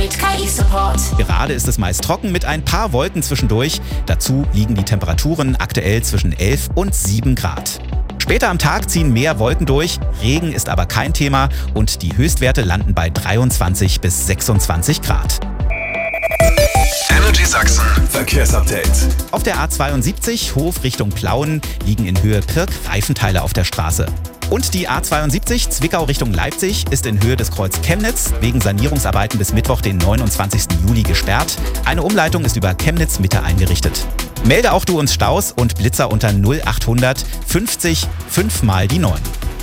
mit KI-Support. Gerade ist es meist trocken mit ein paar Wolken zwischendurch. Dazu liegen die Temperaturen aktuell zwischen 11 und 7 Grad. Später am Tag ziehen mehr Wolken durch, Regen ist aber kein Thema und die Höchstwerte landen bei 23 bis 26 Grad. Energy Sachsen Verkehrsupdate. Auf der A72 Hof Richtung Plauen liegen in Höhe Pirk Reifenteile auf der Straße. Und die A72 Zwickau Richtung Leipzig ist in Höhe des Kreuz Chemnitz wegen Sanierungsarbeiten bis Mittwoch, den 29. Juli gesperrt. Eine Umleitung ist über Chemnitz Mitte eingerichtet. Melde auch du uns Staus und Blitzer unter 0800 50 5 mal die 9.